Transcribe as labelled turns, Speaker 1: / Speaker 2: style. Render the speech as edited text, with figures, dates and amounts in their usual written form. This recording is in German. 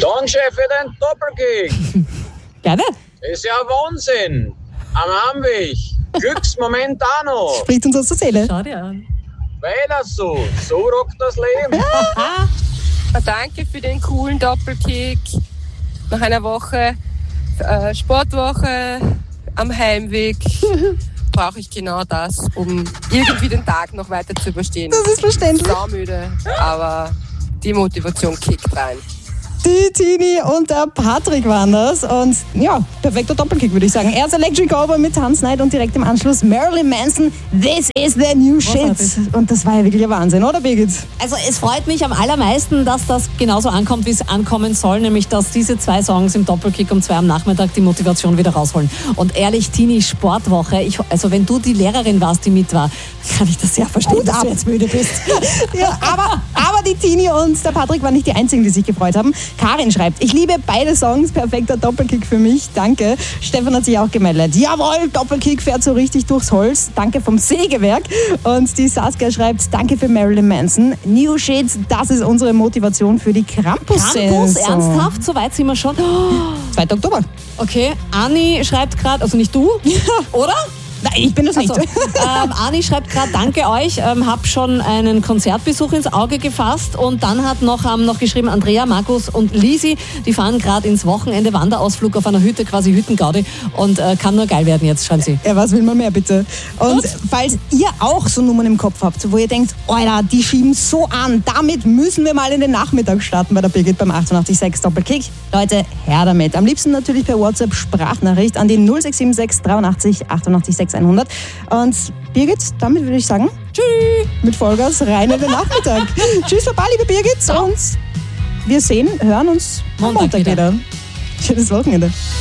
Speaker 1: Danke für den Doppelkick.
Speaker 2: Gerne.
Speaker 1: Ist ja Wahnsinn. Am Heimweg. Glücksmoment auch noch.
Speaker 2: Spricht uns aus der Seele.
Speaker 3: Schau dir an.
Speaker 1: Weiter so rockt das Leben.
Speaker 4: Danke für den coolen Doppelkick. Nach einer Woche Sportwoche am Heimweg brauche ich genau das, um irgendwie den Tag noch weiter zu überstehen.
Speaker 2: Das ist verständlich.
Speaker 4: Saumüde, aber die Motivation kickt rein.
Speaker 2: Die Tini und der Patrick waren das. Und ja, perfekter Doppelkick, würde ich sagen. Erst Electric Cowboy mit Hans Knight und direkt im Anschluss Marilyn Manson. This is the new shit. Und das war ja wirklich ein Wahnsinn, oder Birgit?
Speaker 3: Also es freut mich am allermeisten, dass das genauso ankommt, wie es ankommen soll, nämlich dass diese 2 Songs im Doppelkick um 2 am Nachmittag die Motivation wieder rausholen. Und ehrlich, Tini, Sportwoche, also wenn du die Lehrerin warst, die mit war, kann ich das sehr verstehen, dass du jetzt müde bist.
Speaker 2: Ja, aber die Tini und der Patrick waren nicht die einzigen, die sich gefreut haben. Karin schreibt, ich liebe beide Songs, perfekter Doppelkick für mich, danke. Stefan hat sich auch gemeldet, jawohl, Doppelkick fährt so richtig durchs Holz, danke vom Sägewerk. Und die Saskia schreibt, danke für Marilyn Manson, New Shit, das ist unsere Motivation für die Krampus-Saison.
Speaker 3: Krampus, ernsthaft? So weit sind wir schon?
Speaker 2: 2. Oktober.
Speaker 3: Okay, Anni schreibt gerade, also nicht du, oder?
Speaker 2: Nein, ich bin das nicht.
Speaker 3: Also, Ani schreibt gerade, danke euch, hab schon einen Konzertbesuch ins Auge gefasst und dann hat noch geschrieben, Andrea, Markus und Lisi, die fahren gerade ins Wochenende Wanderausflug auf einer Hütte, quasi Hüttengaudi und kann nur geil werden jetzt, schreiben sie.
Speaker 2: Ja, was will man mehr, bitte? Und falls ihr auch so Nummern im Kopf habt, wo ihr denkt, Alter, die schieben so an, damit müssen wir mal in den Nachmittag starten bei der Birgit beim 88.6 Doppelkick. Leute, her damit. Am liebsten natürlich per WhatsApp Sprachnachricht an die 0676 83 88 600. Und Birgit, damit würde ich sagen, tschüss, mit Vollgas rein in den Nachmittag. Tschüss, Baba, liebe Birgit. Und wir hören uns am Montag wieder. Schönes Wochenende.